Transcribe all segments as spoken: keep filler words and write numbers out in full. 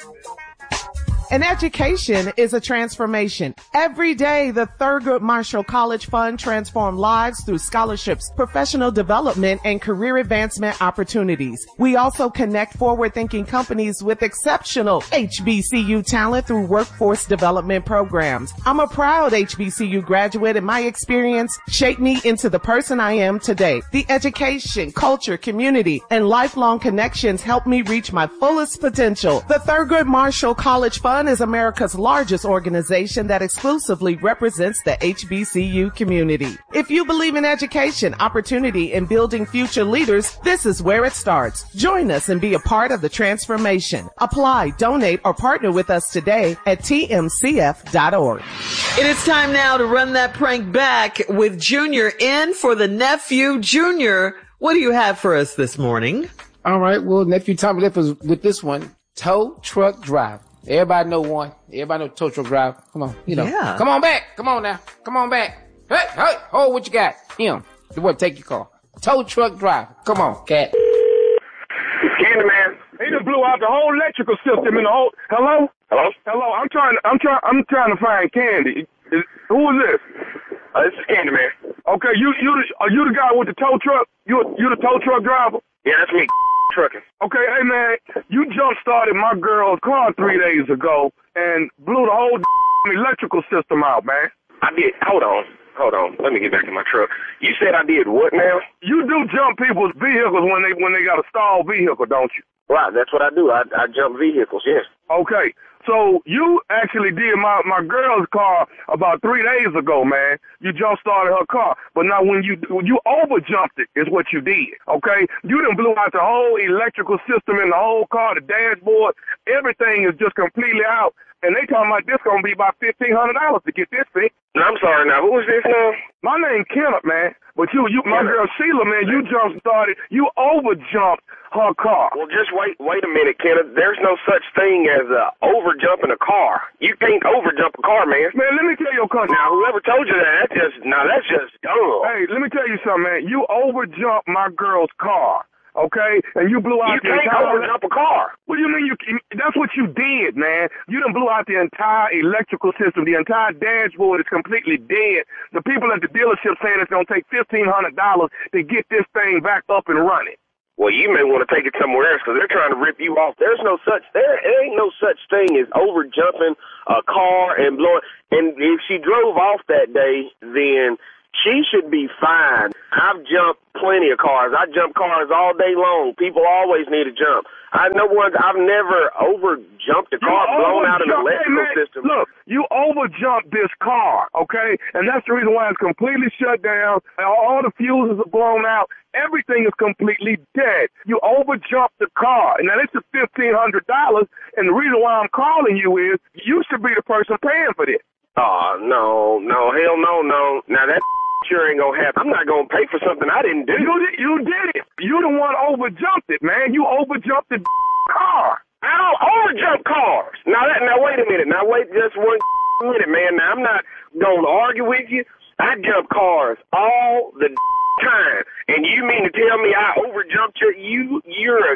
An education is a transformation. Every day, the Thurgood Marshall College Fund transforms lives through scholarships, professional development, and career advancement opportunities. We also connect forward-thinking companies with exceptional H B C U talent through workforce development programs. I'm a proud H B C U graduate, and my experience shaped me into the person I am today. The education, culture, community, and lifelong connections help me reach my fullest potential. The Thurgood Marshall College Fund is America's largest organization that exclusively represents the H B C U community. If you believe in education, opportunity, and building future leaders, this is where it starts. Join us and be a part of the transformation. Apply, donate, or partner with us today at T M C F dot org. It is time now to run that prank back with Junior in for the nephew. Junior, what do you have for us this morning? All right, well, nephew Tommy left us with this one, tow truck driver. Everybody know one. Everybody know tow truck driver. Come on, you know. Yeah. Come on back. Come on now. Come on back. Hey, hey, hold what you got. Him. The one take your car. Tow truck driver. Come on, cat. Candyman. He just blew out the whole electrical system in the whole. Hello? Hello? Hello. I'm trying. I'm trying. I'm trying to find Candy. Is, who is this? Uh, this is Candyman. Okay, you you the, are you the guy with the tow truck? You you the tow truck driver? Yeah, that's me. Trucking. Okay, hey man, you jump started my girl's car three days ago and blew the whole electrical system out, man. I did. Hold on. Hold on. Let me get back to my truck. You said I did what now? You do jump people's vehicles when they when they got a stalled vehicle, don't you? Right, that's what I do. I, I jump vehicles, yes. Okay. So you actually did my, my girl's car about three days ago, man. You jump started her car. But now when you you over jumped it is what you did, okay? You done blew out the whole electrical system in the whole car, the dashboard. Everything is just completely out. And they talking about this going to be about fifteen hundred dollars to get this fixed. I'm sorry now. Who is this now? My name Kenneth, man. But you, you, my girl Sheila, man, you jump started. You over jumped her car. Well, just wait, wait a minute, Kenneth. There's no such thing as uh, over jumping a car. You can't over jump a car, man. Man, let me tell you a country. Now, whoever told you that, that's just, now that's just dumb. Hey, let me tell you something, man. You over jumped my girl's car. Okay, and you blew out you the entire... You can't over jump a car. What do you mean you... That's what you did, man. You done blew out the entire electrical system. The entire dashboard is completely dead. The people at the dealership saying it's going to take fifteen hundred dollars to get this thing back up and running. Well, you may want to take it somewhere else because they're trying to rip you off. There's no such... There ain't no such thing as over jumping a car and blowing... And if she drove off that day, then... She should be fine. I've jumped plenty of cars. I jump cars all day long. People always need to jump. I know one. I've never over jumped a car blown out of an electrical hey, system. Look, you over jumped this car, okay? And that's the reason why it's completely shut down. All the fuses are blown out. Everything is completely dead. You over jumped the car. And now this is fifteen hundred dollars. And the reason why I'm calling you is you should be the person paying for this. Oh, no, no, hell no, no. Now that sure ain't gonna happen. I'm not gonna pay for something I didn't do. You did, you did it. You the one over jumped it, man. You over jumped the car. I don't over jump cars. Now that, now wait a minute. Now wait just one minute, man. Now I'm not gonna argue with you. I jump cars all the time, and you mean to tell me I over jumped your you? You're a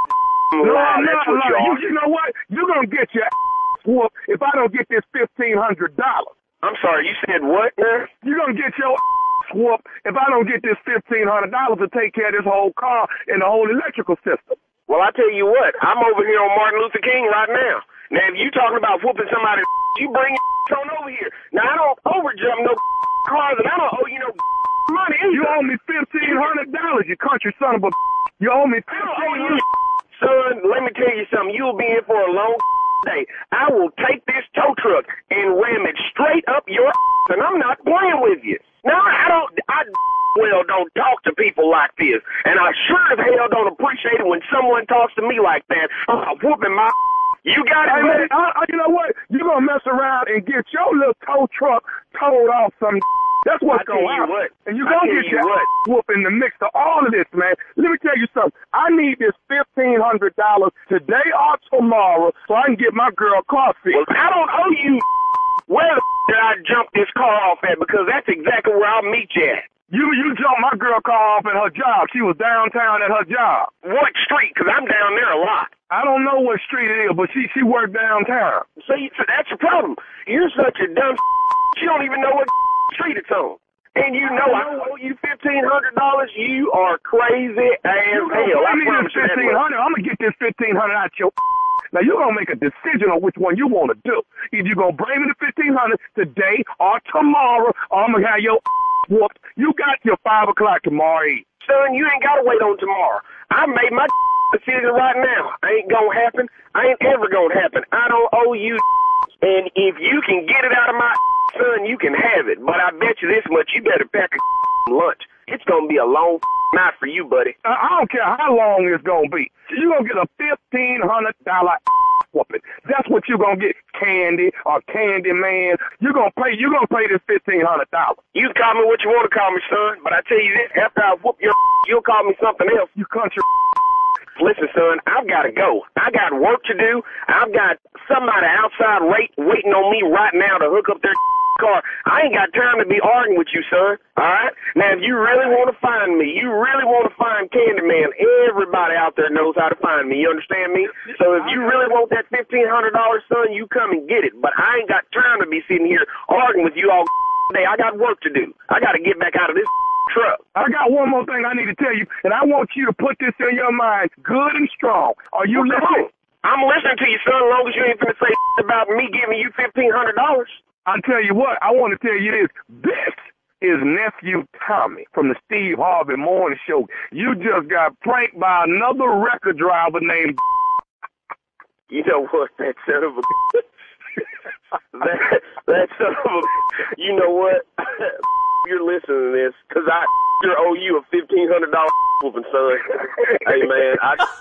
no, lie. That's no, what no. You, you know what? You're gonna get your whooped if I don't get this fifteen hundred dollars. I'm sorry, you said what, man? You're going to get your whooped if I don't get this fifteen hundred dollars to take care of this whole car and the whole electrical system. Well, I tell you what, I'm over here on Martin Luther King right now. Now, if you talking about whooping somebody, you bring your on over here. Now, I don't overjump no cars, and I don't owe you no money either. You owe me fifteen hundred dollars, you country son of a You owe me fifteen hundred dollars. Son, let me tell you something. You'll be in for a long day. I will take this tow truck and ram it straight up your ass, and I'm not playing with you. Now, I don't, I well don't talk to people like this, and I sure as hell don't appreciate it when someone talks to me like that. I'm whooping my You got it, man. I, I, you know what? You're going to mess around and get your little tow truck towed off some That's what's going to happen. And you're going to get your ass whooped in the mix of all of this, man. Let me tell you something. I need this fifteen hundred dollars today or tomorrow so I can get my girl coffee. Well, I don't owe you where the did I jump this car off at, because that's exactly where I'll meet you at. You you jumped my girl car off at her job. She was downtown at her job. What street? Because I'm down there a lot. I don't know what street it is, but she she worked downtown. See, so that's your problem. You're such a dumb. You don't even know what street it's on. And you know I owe you fifteen hundred dollars. You are crazy as You hell. I gonna pay me promise this you that fifteen much. hundred. I'm gonna get this fifteen hundred out your. Now you're gonna make a decision on which one you want to do. Either you're gonna bring me the fifteen hundred today or tomorrow, or I'm gonna have your whooped. You got your five o'clock tomorrow Eve. Son, you ain't gotta wait on tomorrow. I made my decision right now. Ain't gonna happen. Ain't ever gonna happen. I don't owe you. And if you can get it out of my son, you can have it. But I bet you this much, you better pack a lunch. It's gonna be a long night for you, buddy. I, I don't care how long it's gonna be. You're gonna get a fifteen hundred dollar whooping. That's what you're gonna get, Candy or Candy Man. You're gonna pay. You're gonna pay this fifteen hundred dollars. You call me what you want to call me, son. But I tell you this: after I whoop your, you'll call me something else. You country. Listen, son, I've got to go. I got work to do. I've got somebody outside wait, waiting on me right now to hook up their car. I ain't got time to be arguing with you, son. All right? Now, if you really want to find me, you really want to find Candyman, everybody out there knows how to find me. You understand me? So if you really want that fifteen hundred dollars, son, you come and get it. But I ain't got time to be sitting here arguing with you all day. I got work to do. I got to get back out of this truck. I got one more thing I need to tell you, and I want you to put this in your mind good and strong. Are you Well, listening? I'm listening to you, son, as long as you ain't going to say about me giving you fifteen hundred dollars. I'll tell you what, I want to tell you this. This is Nephew Tommy from the Steve Harvey Morning Show. You just got pranked by another record driver named... You know what, that son of a... that, that son of a... You know what? You're listening to this, because I sure owe you a fifteen hundred dollars whooping, son. Hey, man,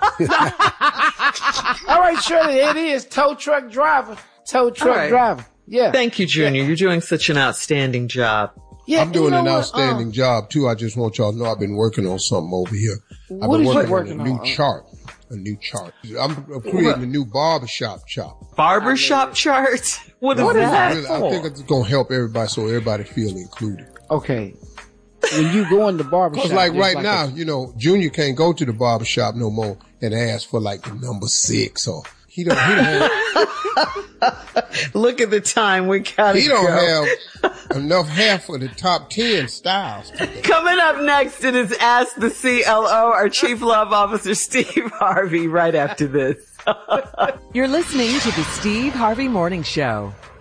I... All right, Shirley, it is tow truck driver. Tow truck right. driver. Yeah. Thank you, Junior. You're doing such an outstanding job. Yeah, I'm doing you know an what? outstanding Um, job too. I just want y'all to know I've been working on something over here. I've What been is you working, working on a new on? chart. A new chart. I'm creating a new barbershop shop. Barbershop chart? What is What is that Really, for? I think it's going to help everybody so everybody feel included. Okay. When you go in the barbershop. Because like there's right like now, a- you know, Junior can't go to the barbershop no more and ask for like the number six or he don't, he don't have, Look at the time. We gotta he don't go. have enough hair for the top ten styles today. Coming up next, it is Ask the C L O, our Chief Love Officer, Steve Harvey, right after this. You're listening to the Steve Harvey Morning Show.